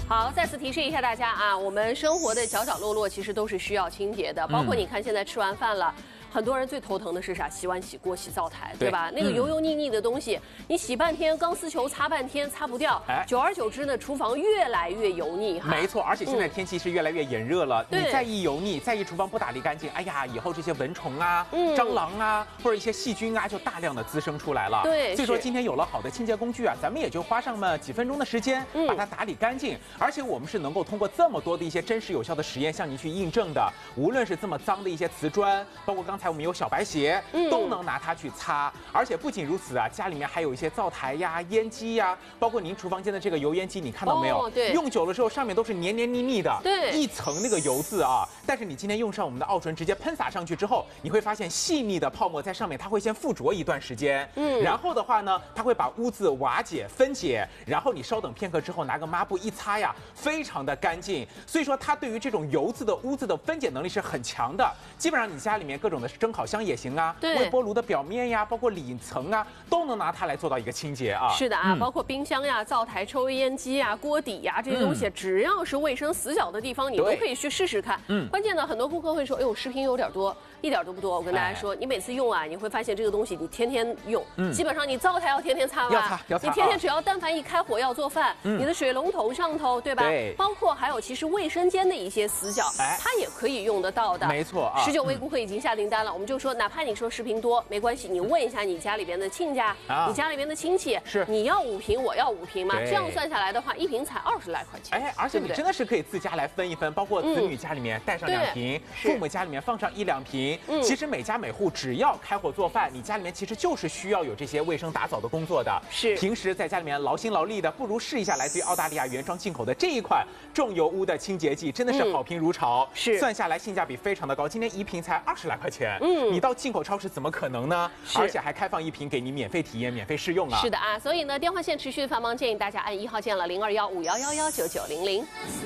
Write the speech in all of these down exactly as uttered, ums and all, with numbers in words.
好，再次提示一下大家啊，我们生活的角角落落其实都是需要清洁的，包括你看现在吃完饭了。嗯 很多人最头疼的是啥？洗碗、洗锅、洗灶台，对吧？那个油油腻腻的东西，你洗半天，钢丝球擦半天擦不掉，久而久之呢，厨房越来越油腻哈。 没错，而且现在天气是越来越炎热了，你再一油腻，再一厨房不打理干净，哎呀，以后这些蚊虫啊、蟑螂啊，或者一些细菌啊，就大量的滋生出来了。对，所以说今天有了好的清洁工具啊，咱们也就花上么几分钟的时间把它打理干净，而且我们是能够通过这么多的一些真实有效的实验向您去印证的。无论是这么脏的一些瓷砖，包括刚才我们有小白鞋。 都能拿它去擦，而且不仅如此啊，家里面还有一些灶台呀、烟机呀，包括您厨房间的这个油烟机，你看到没有？对，用久了之后上面都是黏黏腻腻的，对，一层那个油渍啊。但是你今天用上我们的奥纯，直接喷洒上去之后，你会发现细密的泡沫在上面，它会先附着一段时间，嗯，然后的话呢，它会把污渍瓦解分解，然后你稍等片刻之后，拿个抹布一擦呀，非常的干净。所以说它对于这种油渍的污渍的分解能力是很强的。基本上你家里面各种的蒸烤箱也行。 啊，微波炉的表面呀，包括里层啊，都能拿它来做到一个清洁啊。是的啊，嗯、包括冰箱呀、灶台、抽油烟机呀、锅底呀这些东西，嗯、只要是卫生死角的地方，你都可以去试试看。嗯，关键呢，很多顾客会说，哎呦，视频有点多。 一点都不多，我跟大家说，哎、你每次用啊，你会发现这个东西你天天用，嗯、基本上你灶台要天天擦吧，要擦要擦，你天天只要但凡一开火要做饭，嗯、你的水龙头上头，对吧？对，包括还有其实卫生间的一些死角，哎、它也可以用得到的。没错啊，十九位顾客已经下订单了，嗯、我们就说，哪怕你说视频多没关系，你问一下你家里边的亲家，啊、你家里边的亲戚，是你要五瓶，我要五瓶嘛，这样算下来的话，一瓶才二十来块钱。哎，而且你真的是可以自家来分一分，包括子女家里面带上两瓶，父母家里面放上一两瓶，其实每家每户只要开火做饭，你家里面其实就是需要有这些卫生打扫的工作的。是，平时在家里面劳心劳力的，不如试一下来自于澳大利亚原装进口的这一款重油污的清洁剂，真的是好评如潮。是，算下来性价比非常的高，今天一瓶才二十来块钱。嗯，你到进口超市怎么可能呢？而且还开放一瓶给你免费体验、免费试用啊。是的啊，所以呢，电话线持续繁忙，建议大家按一号键了，零二幺五幺幺幺九九零零。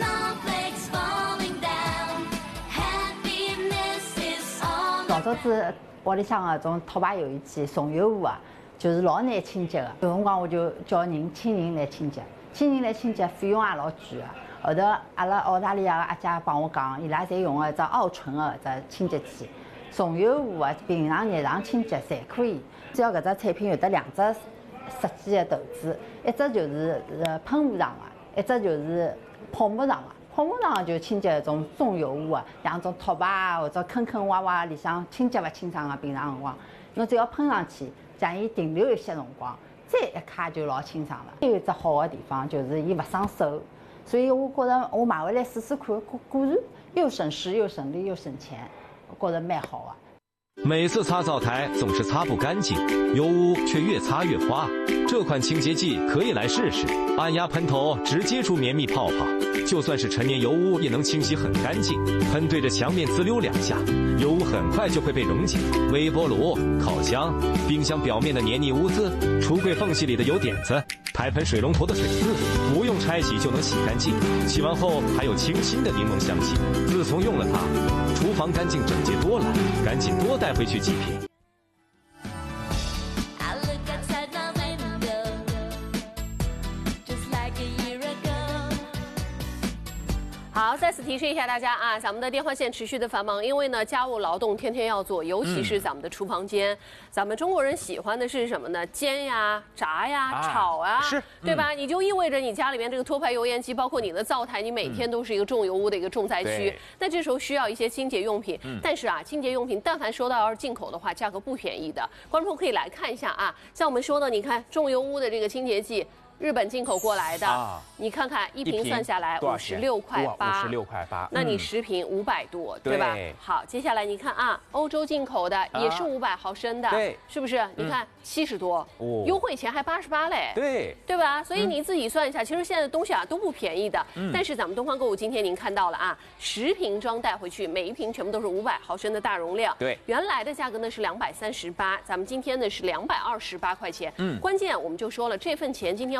老早子屋里向的种拖把油烟机、重油污啊，就是老难清洁的。有辰光我就叫人请人来清洁，请人来清洁费用也老贵的。后头阿拉澳大利亚的阿姐帮我讲，伊拉侪用的只奥纯的只清洁剂，重油污啊，平常日常清洁侪可以。只要搿只产品有得两只设计的头子，一只就是呃喷雾上的，一只就是泡沫上的。 泡沫上就清洁那种重油污啊，像种拖把啊或者坑坑洼洼里向清洁勿清爽个，平常辰光，侬只要喷上去，让伊停留一些辰光，再一揩就老清爽了。还有一只好的地方就是伊勿伤手，所以我觉着我买回来试试看，果果然又省时又省力又省钱，我觉着蛮好啊。 每次擦灶台总是擦不干净，油污却越擦越花。这款清洁剂可以来试试，按压喷头直接出绵密泡泡，就算是陈年油污也能清洗很干净。喷对着墙面滋溜两下，油污很快就会被溶解。微波炉、烤箱、冰箱表面的黏腻污渍，橱柜缝隙里的油点子，排盆水龙头的水渍，不用拆洗就能洗干净。洗完后还有清新的柠檬香气。自从用了它，厨房干净整洁多了，赶紧多带回去几瓶。 好，再次提示一下大家啊，咱们的电话线持续的繁忙，因为呢，家务劳动天天要做，尤其是咱们的厨房间，嗯、咱们中国人喜欢的是什么呢？煎呀、炸呀、啊、炒啊，是，对吧？嗯、你就意味着你家里面这个托盘油烟机，包括你的灶台，你每天都是一个重油污的一个重灾区。嗯、那这时候需要一些清洁用品，嗯、但是啊，清洁用品但凡收到要是进口的话，价格不便宜的。观众可以来看一下啊，像我们说的，你看重油污的这个清洁剂。 日本进口过来的，啊、你看看一瓶算下来五十六块八，五十六块八，那你十瓶五百多，对吧？好，接下来你看啊，欧洲进口的也是五百毫升的，对，是不是？你看七十多，优惠前还八十八嘞，对，对吧？所以你自己算一下，其实现在的东西啊都不便宜的，但是咱们东方购物今天您看到了啊，十瓶装带回去，每一瓶全部都是五百毫升的大容量，对，原来的价格呢是两百三十八，咱们今天呢是两百二十八块钱，嗯，关键我们就说了，这份钱今天。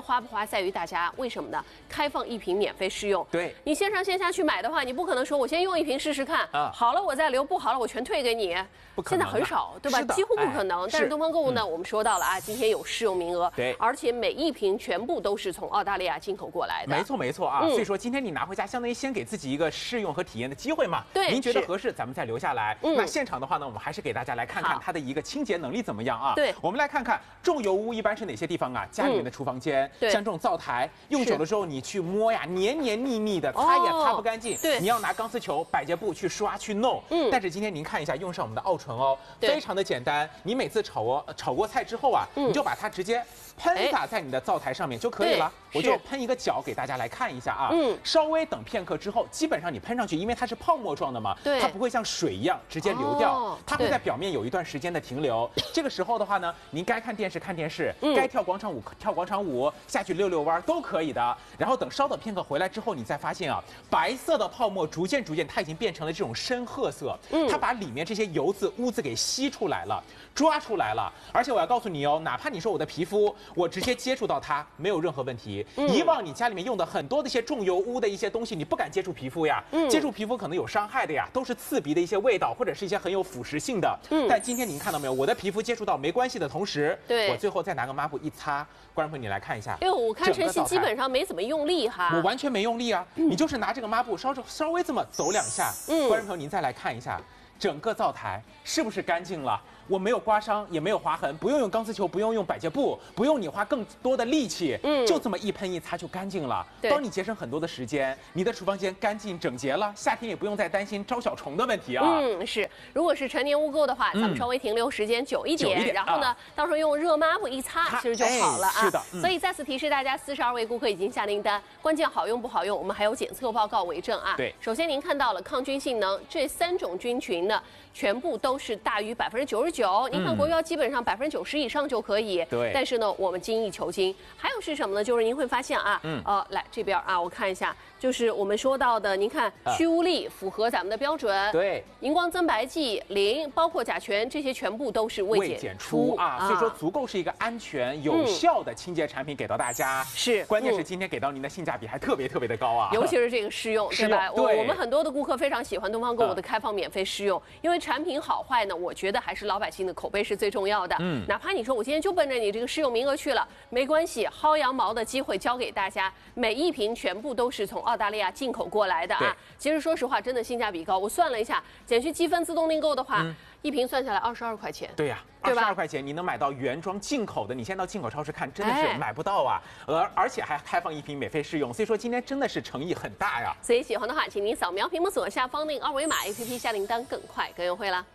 花不花在于大家，为什么呢？开放一瓶免费试用。 对， 你线上线下去买的话，你不可能说我先用一瓶试试看，啊，好了我再留，不好了我全退给你。 不可能， 现在很少，对吧？几乎不可能。但是东方购物呢，我们说到了啊，今天有试用名额， 对， 而且每一瓶全部都是从澳大利亚进口过来的。 没错没错啊，所以说今天你拿回家，相当于先给自己一个试用和体验的机会嘛。 对， 您觉得合适，咱们再留下来。那现场的话呢，我们还是给大家来看看它的一个清洁能力怎么样啊？ 对， 我们来看看重油污一般是哪些地方啊？家里面的厨房间，像这种灶台，用久了之后你去摸呀，黏黏腻腻的，擦也擦不干净。 对， 你要拿钢丝球、百洁布去刷去弄。嗯，但是今天您看一下，用上我们的奥醇哦，非常的简单。你每次炒过炒过菜之后啊，你就把它直接喷洒在你的灶台上面就可以了。我就喷一个角给大家来看一下啊。嗯，稍微等片刻之后，基本上你喷上去，因为它是泡沫状的嘛，它不会像水一样直接流掉，它会在表面有一段时间的停留。这个时候的话呢，您该看电视看电视，该跳广场舞跳广场舞，下去溜溜弯都可以的。然后等稍等片刻回来之后，你再发现啊，白色的泡沫逐渐逐渐它已经变成了这种深褐色，它把里面这些油渍污渍给吸出来了，抓出来了。而且我要告诉你哦，哪怕你说我的皮肤我直接接触到它没有任何问题，以往你家里面用的很多的一些重油污的一些东西，你不敢接触皮肤呀，接触皮肤可能有伤害的呀，都是刺鼻的一些味道，或者是一些很有腐蚀性的。但今天您看到没有，我的皮肤接触到没关系的同时，对，我最后再拿个抹布一擦，观众朋友你来看一下， 哎呦，我看晨曦基本上没怎么用力哈， 我完全没用力啊，你就是拿这个抹布稍稍微这么走两下，嗯，观众朋友您再来看一下，整个灶台是不是干净了？我没有刮伤，也没有划痕，不用用钢丝球，不用用百洁布，不用你花更多的力气，嗯，就这么一喷一擦就干净了，帮你节省很多的时间，你的厨房间干净整洁了，夏天也不用再担心招小虫的问题啊。 嗯，是，如果是陈年污垢的话，咱们稍微停留时间久一点，然后呢，到时候用热抹布一擦，其实就好了啊。 是的， 所以再次提示大家，四十二位顾客已经下订单，关键好用不好用，我们还有检测报告为证啊。 对， 首先您看到了抗菌性能，这三种菌群呢，全部都是大于百分之九十九。您看国标基本上百分之九十以上就可以。 对。 但是呢，我们精益求精。还有是什么呢？就是您会发现啊，嗯，呃，来这边啊，我看一下，就是我们说到的，您看去污力符合咱们的标准。 对。 荧光增白剂零，包括甲醛，这些全部都是未检出啊，所以说足够是一个安全有效的清洁产品给到大家。 是。 关键是今天给到您的性价比还特别特别的高啊。 尤其是这个试用，对吧？ 对。 我们很多的顾客非常喜欢东方购物的开放免费试用，因为产品好坏呢，我觉得还是老百姓的口碑是最重要的。嗯。哪怕你说我今天就奔着你这个试用名额去了，没关系，薅羊毛的机会交给大家，每一瓶全部都是从澳大利亚进口过来的啊。其实说实话，真的性价比高。我算了一下，减去积分自动订购的话，嗯、一瓶算下来二十二块钱。 对呀、啊，二十二块钱你能买到原装进口的，你先到进口超市看，真的是买不到啊。而而且还开放一瓶免费试用，所以说今天真的是诚意很大呀。 所以喜欢的话，请您扫描屏幕左下方那个二维码 A P P 下订单，更快更优惠啦。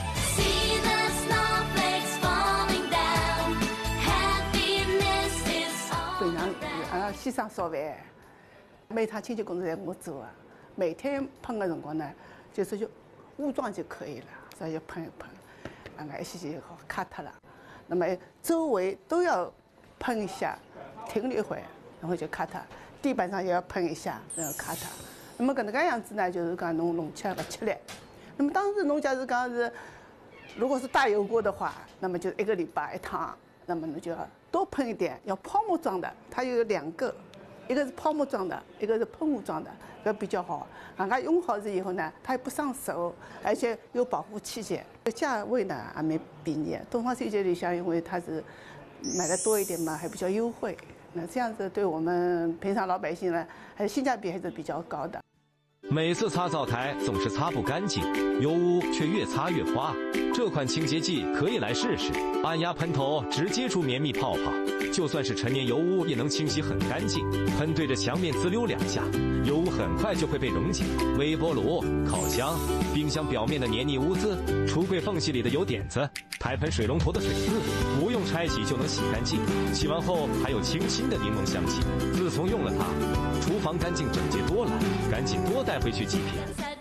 啊，洗衫烧饭，每趟清洁工作侪我做啊。每天喷的辰光呢，就是就污状就可以了，所以就喷一喷，啊，那一洗洗好卡脱了。那么周围都要喷一下，停留一会，然后就卡脱。地板上也要喷一下，然后卡脱。那么搿能介样子呢，就是讲侬弄起来勿吃力。那么当时侬假如讲是，如果是大油锅的话，那么就一个礼拜一趟，那么侬就要多喷一点，要泡沫状的，它有两个，一个是泡沫状的，一个是喷雾状的，这比较好。人家用好了以后呢，它也不伤手，而且有保护器械，价位呢还蛮便宜。东方世界里向，因为它是买的多一点嘛，还比较优惠。那这样子对我们平常老百姓呢，还是性价比还是比较高的。 每次擦灶台总是擦不干净，油污却越擦越花。这款清洁剂可以来试试，按压喷头直接出绵密泡泡，就算是陈年油污也能清洗很干净。喷对着墙面滋溜两下，油污很快就会被溶解。微波炉、烤箱、冰箱表面的黏腻污渍，橱柜缝隙里的油点子，台盆水龙头的水渍，不用拆洗就能洗干净。洗完后还有清新的柠檬香气。自从用了它，厨房干净整洁多了，赶紧多带回去几瓶。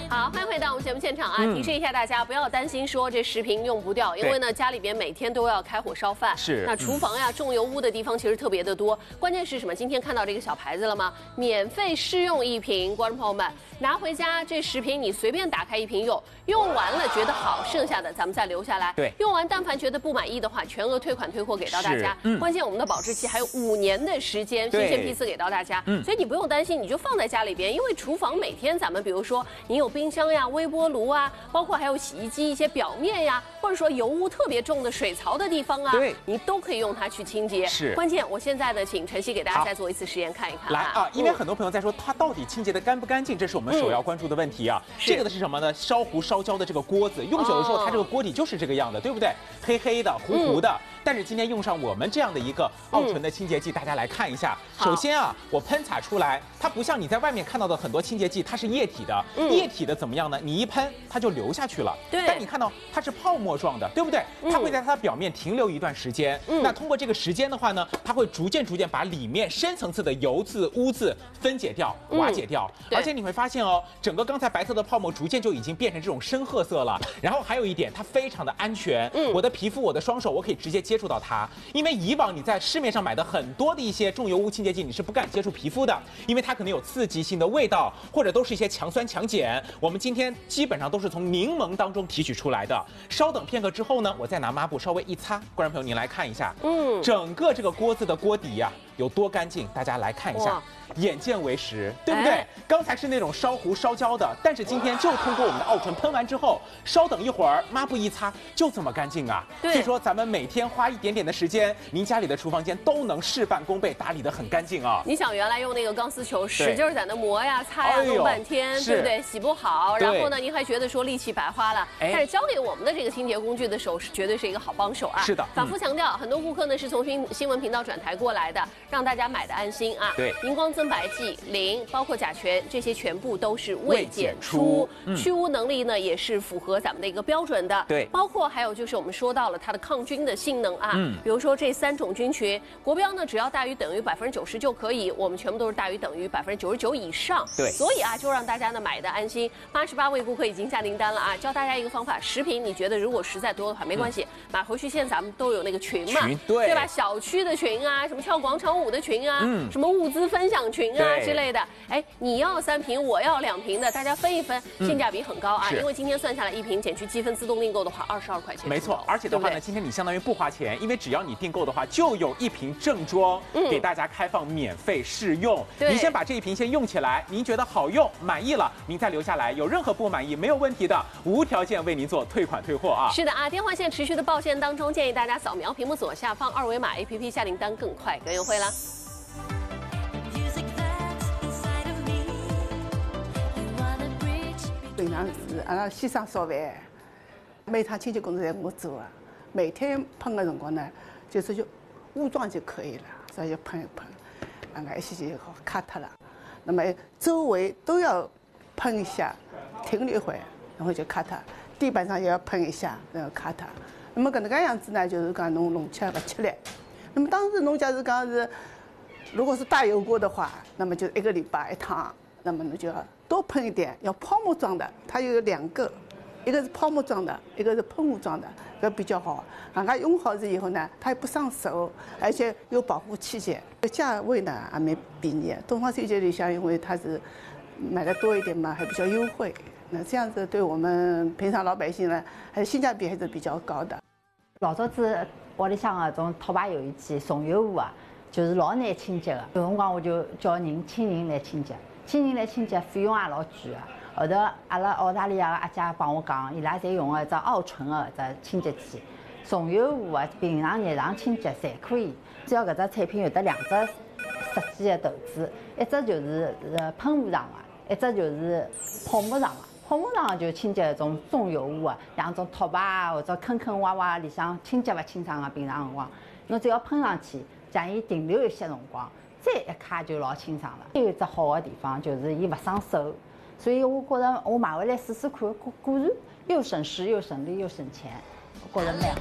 好，欢迎回到我们节目现场啊！嗯、提示一下大家，不要担心说这食品用不掉，因为呢家里边每天都要开火烧饭。 是。 那厨房呀、重油污的地方其实特别的多。关键是什么？今天看到这个小牌子了吗？免费试用一瓶，观众朋友们拿回家这十瓶你随便打开一瓶用，用完了觉得好，剩下的咱们再留下来。 对。 用完但凡觉得不满意的话，全额退款退货给到大家。嗯。关键我们的保质期还有五年的时间，新鲜批次给到大家。嗯。所以你不用担心，你就放在家里边，因为厨房每天咱们比如说你有冰箱呀、微波炉啊，包括还有洗衣机一些表面呀，或者说油污特别重的水槽的地方啊， 对， 你都可以用它去清洁。 是， 关键我现在呢，请晨曦给大家再做一次实验看一看。 来啊，因为很多朋友在说它到底清洁的干不干净，这是我们首要关注的问题啊。这个的是什么呢？烧糊烧焦的这个锅子，用久的时候它这个锅底就是这个样的，对不对？黑黑的、糊糊的。但是今天用上我们这样的一个奥纯的清洁剂，大家来看一下。首先啊，我喷洒出来，它不像你在外面看到的很多清洁剂，它是液体的。液体的怎么样呢？你一喷它就流下去了。 对。 但你看到它是泡沫状的，对不对？它会在它的表面停留一段时间。嗯。那通过这个时间的话呢，它会逐渐逐渐把里面深层次的油渍、污渍分解掉、瓦解掉。而且你会发现哦，整个刚才白色的泡沫逐渐就已经变成这种深褐色了。然后还有一点，它非常的安全。嗯。我的皮肤、我的双手，我可以直接接触到它。因为以往你在市面上买的很多的一些重油污清洁剂，你是不敢接触皮肤的，因为它可能有刺激性的味道，或者都是一些强酸强碱。我们今天基本上都是从柠檬当中提取出来的。稍等片刻之后呢，我再拿抹布稍微一擦，观众朋友您来看一下，嗯，整个这个锅子的锅底呀、啊、有多干净，大家来看一下。眼见为实，对不对？哎、刚才是那种烧糊烧焦的，但是今天就通过我们的奥纯喷完之后，稍等一会儿，抹布一擦，就这么干净啊！所以说咱们每天花一点点的时间，您家里的厨房间都能事半功倍，打理得很干净啊！ 你想原来用那个钢丝球使劲在那磨呀、擦呀，弄半天，对不对？洗不好，然后呢，您还觉得说力气白花了。哎、但是交给我们的这个清洁工具的手是绝对是一个好帮手啊！ 是的， 反复强调，很多顾客呢是从新新闻频道转台过来的，让大家买的安心啊！ 对， 荧光增白剂。零，包括甲醛，这些全部都是未检出，嗯、去污能力呢也是符合咱们的一个标准的。 对， 包括还有就是我们说到了它的抗菌的性能啊，嗯，比如说这三种菌群，国标呢只要大于等于百分之九十就可以，我们全部都是大于等于百分之九十九以上。 对， 所以啊，就让大家呢买的安心。八十八位顾客已经下订单了啊，教大家一个方法，食品你觉得如果实在多的话没关系，嗯、买回去现在咱们都有那个群嘛， 群对对吧？小区的群啊，什么跳广场舞的群啊，嗯，什么物资分享群啊之类的，哎。你要三瓶，我要两瓶的，大家分一分，性价比很高啊！因为今天算下来一瓶减去积分自动订购的话，二十二块钱。 没错，而且的话呢，今天你相当于不花钱，因为只要你订购的话，就有一瓶正装给大家开放免费试用。您先把这一瓶先用起来，您觉得好用、满意了，您再留下来。有任何不满意，没有问题的，无条件为您做退款退货啊！ 是的啊，电话线持续的报线当中，建议大家扫描屏幕左下方二维码 A P P 下订单更快更优惠啦。 平常是阿拉先生烧饭，每趟清洁工作侪我做啊。每天喷的辰光呢，就是就污状就可以了，所以就喷一喷，那个一些就好卡脱了。那么周围都要喷一下，停了一会，然后就卡脱。地板上也要喷一下，然后卡脱。那么搿能介样子呢，就是讲侬弄起来勿吃力。那么当时侬假如讲是，如果是大油锅的话，那么就一个礼拜一趟。那么你就要多喷一点，要泡沫状的，它有两个，一个是泡沫状的，一个是喷雾状的，这比较好。人家用好了以后呢，它也不伤手，而且有保护气节，价位呢还蛮便宜。东方清洁里向因为它是买的多一点嘛，还比较优惠。那这样子对我们平常老百姓呢，还是性价比还是比较高的。 老早子屋里向的种拖把油烟机、重油污啊，就是老难清洁的。有辰光我就叫人请人来清洁。请人来清洁，费用也老贵个。后头阿拉澳大利亚个阿姐帮我讲，伊拉侪用个只奥纯个只清洁剂，重油污啊，平常日常清洁侪可以。只要搿只产品有得两只设计个头子，一只就是呃喷雾状个，一只就是泡沫状个。泡沫状就清洁搿种重油污啊，像种拖把啊或者坑坑洼洼里向清洁勿清爽个平常辰光，侬只要喷上去，将伊停留一些辰光。再一卡就老清爽了。还有一只好的地方就是伊勿伤手，所以我觉着我买回来试试看，果果然又省时又省力又省钱，我觉着蛮好。